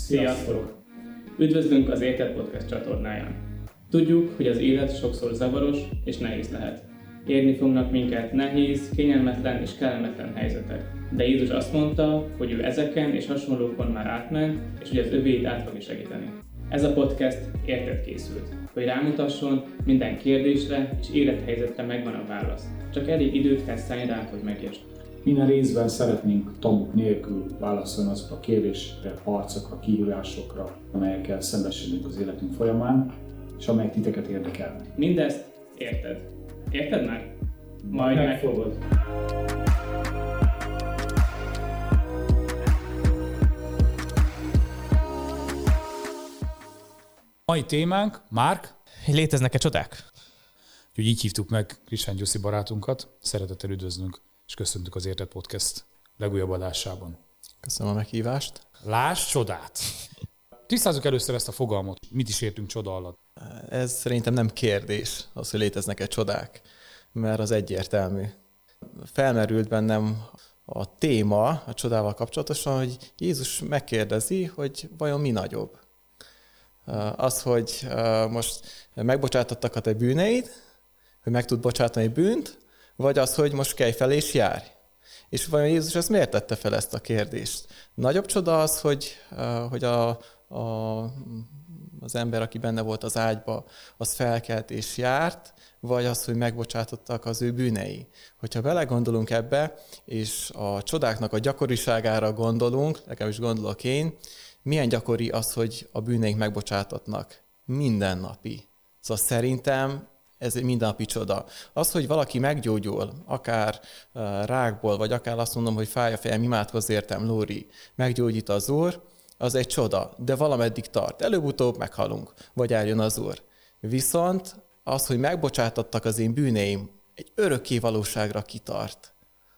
Sziasztok! Üdvözlünk az Érted Podcast csatornáján. Tudjuk, hogy az élet sokszor zavaros és nehéz lehet. Érni fognak minket nehéz, kényelmetlen és kellemetlen helyzetek. De Jézus azt mondta, hogy ő ezeken és hasonlókon már átment, és hogy az övéit át fogja segíteni. Ez a podcast érted készült, hogy rámutasson, minden kérdésre és élethelyzetre megvan a válasz. Csak elég időt kell szállni rá, hogy megértsd. Minden részben szeretnénk tabuk nélkül válaszolni azokra a kérdésekre, harcokra, kihívásokra, amelyekkel szembesülünk az életünk folyamán, és amelyek titeket érdekelnek. Mindezt érted. Érted már? Majd megfogod. Mai témánk, Márk. Léteznek-e csodák? Úgyhogy így hívtuk meg Krisztián Gyuszi barátunkat. Szeretettel üdvözlünk, és köszöntük az Érted Podcast legújabb adásában. Köszönöm a meghívást. Láss csodát! Tisztázzuk először ezt a fogalmat. Mit is értünk csoda alatt? Ez szerintem nem kérdés, az, hogy léteznek-e csodák, mert az egyértelmű. Felmerült bennem a téma a csodával kapcsolatosan, hogy Jézus megkérdezi, hogy vajon mi nagyobb. Az, hogy most megbocsátottak a te bűneid, hogy meg tud bocsátani bűnt, vagy az, hogy most kelj fel és járj. És vajon Jézus ezt miért tette fel ezt a kérdést? Nagyobb csoda az, hogy az ember, aki benne volt az ágyba, az felkelt és járt, vagy az, hogy megbocsátottak az ő bűnei. Hogyha belegondolunk ebbe, és a csodáknak a gyakoriságára gondolunk, legalábbis gondolok én, milyen gyakori az, hogy a bűneink megbocsátatnak? Mindennapi. Szóval szerintem ez egy mindennapi csoda. Az, hogy valaki meggyógyul, akár rákból, vagy akár azt mondom, hogy fáj a fejem, imádkozz értem, Lóri, meggyógyít az Úr, az egy csoda, de valameddig tart. Előbb-utóbb meghalunk, vagy eljön az Úr. Viszont az, hogy megbocsátattak az én bűneim, egy örökké valóságra kitart.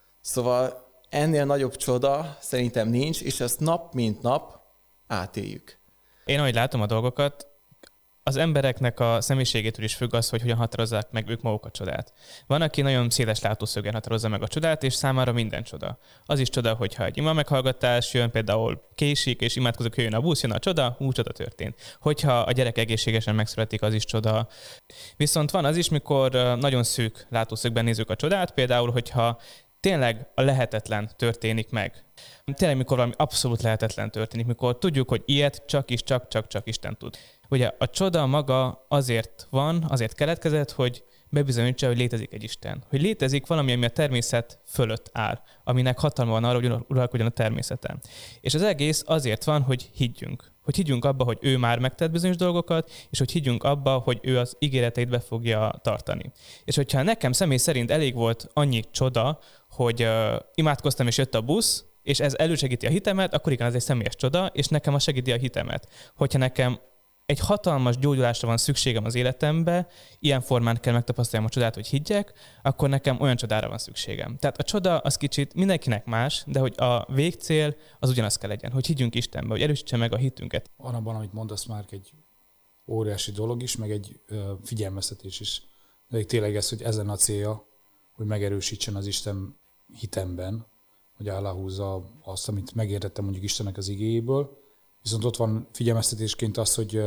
Szóval ennél nagyobb csoda szerintem nincs, és ezt nap mint nap átéljük. Én ahogy látom a dolgokat, az embereknek a személyiségétől is függ az, hogy hogyan határozzák meg ők maguk a csodát. Van, aki nagyon széles látószögen határozza meg a csodát, és számára minden csoda. Az is csoda, hogyha egy ima meghallgatás jön, például késik, és imádkozok, hogy jön a busz, jön a csoda, csoda történt. Hogyha a gyerek egészségesen megszületik, az is csoda. Viszont van az is, mikor nagyon szűk látószögben nézzük a csodát, például, hogyha tényleg a lehetetlen történik meg. Tényleg, mikor valami abszolút lehetetlen történik, mikor tudjuk, hogy ilyet csak Isten tud. Ugye a csoda maga azért van, azért keletkezett, hogy bebizonyítsa, hogy létezik egy Isten. Hogy létezik valami, ami a természet fölött áll, aminek hatalma van arra, hogy uralkodjon a természeten. És az egész azért van, hogy higgyünk. Hogy higgyünk abba, hogy ő már megtett bizonyos dolgokat, és hogy higgyünk abba, hogy ő az ígéreteit be fogja tartani. És hogyha nekem személy szerint elég volt annyi csoda, hogy imádkoztam és jött a busz, és ez elősegíti a hitemet, akkor igen, ez egy személyes csoda, és nekem az segíti a hitemet. Hogyha nekem egy hatalmas gyógyulásra van szükségem az életembe, ilyen formán kell megtapasztaljam a csodát, hogy higgyek, akkor nekem olyan csodára van szükségem. Tehát a csoda az kicsit mindenkinek más, de hogy a végcél az ugyanaz kell legyen, hogy higgyünk Istenbe, hogy erősítse meg a hitünket. Van abban, amit mondasz, már egy óriási dolog is, meg egy figyelmeztetés is. De tényleg ez, hogy ezen a célja, hogy megerősítsen az Isten hitemben, hogy aláhúzza azt, amit megértettem mondjuk Istennek az igéjéből. Viszont ott van figyelmeztetésként az, hogy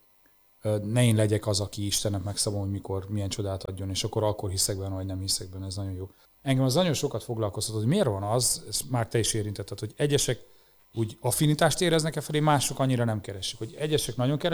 ne én legyek az, aki Istennek megszabom, hogy mikor, milyen csodát adjon, és akkor hiszek benne, vagy nem hiszek benne, ez nagyon jó. Engem az nagyon sokat foglalkoztat, hogy miért van az, ezt már te is érintetted, hogy egyesek úgy affinitást éreznek-e felé, mások annyira nem keresik. Hogy egyesek nagyon keresik,